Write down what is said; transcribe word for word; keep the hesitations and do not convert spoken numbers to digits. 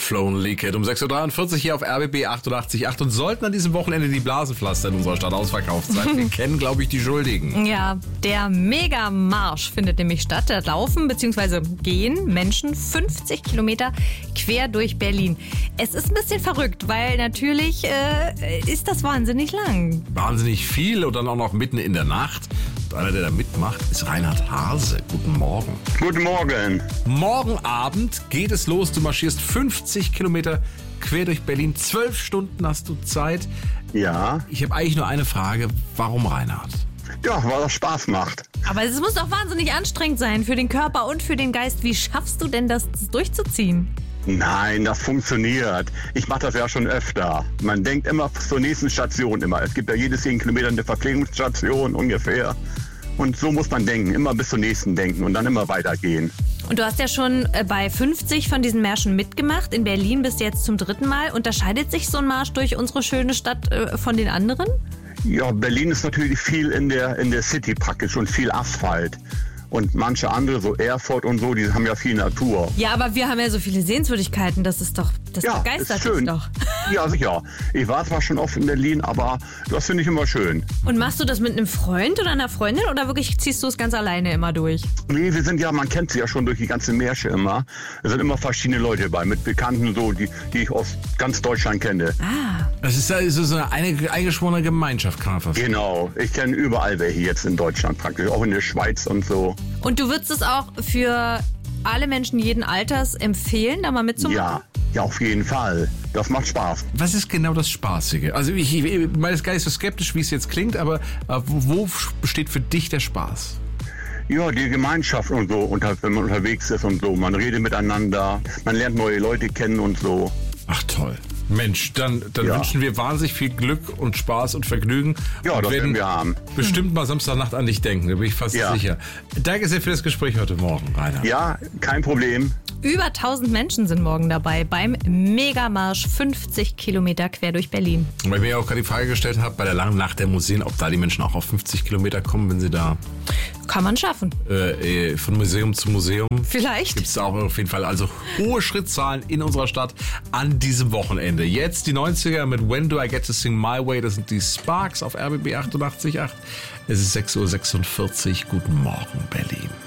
Lonely Kid um sechs Uhr dreiundvierzig hier auf R B B achtundachtzig Komma acht und sollten an diesem Wochenende die Blasenpflaster in unserer Stadt ausverkauft sein. Wir kennen, glaube ich, die Schuldigen. Ja, der Megamarsch findet nämlich statt. Da laufen bzw. gehen Menschen fünfzig Kilometer quer durch Berlin. Es ist ein bisschen verrückt, weil natürlich äh, ist das wahnsinnig lang. Wahnsinnig viel und dann auch noch mitten in der Nacht. Und einer, der da mitmacht, ist Reinhard Hase. Guten Morgen. Guten Morgen. Morgen Abend geht es los. Du marschierst fünfzig Kilometer quer durch Berlin. Zwölf Stunden hast du Zeit. Ja. Ich habe eigentlich nur eine Frage. Warum Reinhard? Ja, weil das Spaß macht. Aber es muss doch wahnsinnig anstrengend sein für den Körper und für den Geist. Wie schaffst du denn das durchzuziehen? Nein, das funktioniert. Ich mache das ja schon öfter. Man denkt immer zur nächsten Station immer. Es gibt ja jedes zehn Kilometer eine Verpflegungsstation ungefähr. Und so muss man denken, immer bis zur nächsten denken und dann immer weitergehen. Und du hast ja schon bei fünfzig von diesen Märschen mitgemacht. In Berlin bist du jetzt zum dritten Mal. Unterscheidet sich so ein Marsch durch unsere schöne Stadt von den anderen? Ja, Berlin ist natürlich viel in der, in der City praktisch und viel Asphalt. Und manche andere, so Erfurt und so, die haben ja viel Natur. Ja, aber wir haben ja so viele Sehenswürdigkeiten, das ist doch, das ja, begeistert ist schön. dich doch. Ja, sicher. Ich war zwar schon oft in Berlin, aber das finde ich immer schön. Und machst du das mit einem Freund oder einer Freundin oder wirklich ziehst du es ganz alleine immer durch? Nee, wir sind ja, man kennt sie ja schon durch die ganze Märsche immer. Es sind immer verschiedene Leute dabei, mit Bekannten so, die, die ich aus ganz Deutschland kenne. Ah. Das ist ja so eine eingeschworene Gemeinschaft, kann man fast sagen. Genau, ich kenne überall welche jetzt in Deutschland praktisch, auch in der Schweiz und so. Und du würdest es auch für alle Menschen jeden Alters empfehlen, da mal mitzumachen? Ja, ja, auf jeden Fall. Das macht Spaß. Was ist genau das Spaßige? Also ich, ich, ich meine, das ist gar nicht so skeptisch, wie es jetzt klingt, aber äh, wo, wo besteht für dich der Spaß? Ja, die Gemeinschaft und so, und halt, wenn man unterwegs ist und so. Man redet miteinander, man lernt neue Leute kennen und so. Ach toll. Mensch, dann, dann Ja. wünschen wir wahnsinnig viel Glück und Spaß und Vergnügen. Ja, und das werden wir haben. Bestimmt mal Samstagnacht an dich denken, da bin ich fast Ja. sicher. Danke sehr für das Gespräch heute Morgen, Rainer. Ja, kein Problem. Über tausend Menschen sind morgen dabei beim Megamarsch fünfzig Kilometer quer durch Berlin. Und weil ich mir auch gerade die Frage gestellt habe, bei der langen Nacht der Museen, ob da die Menschen auch auf fünfzig Kilometer kommen, wenn sie da Kann man schaffen. äh, äh, von Museum zu Museum. Vielleicht. Gibt es auch auf jeden Fall also hohe Schrittzahlen in unserer Stadt an diesem Wochenende. Jetzt die neunziger mit When Do I Get to Sing My Way? Das sind die Sparks auf R B B achtundachtzig Komma acht. Es ist sechs Uhr sechsundvierzig. Guten Morgen, Berlin.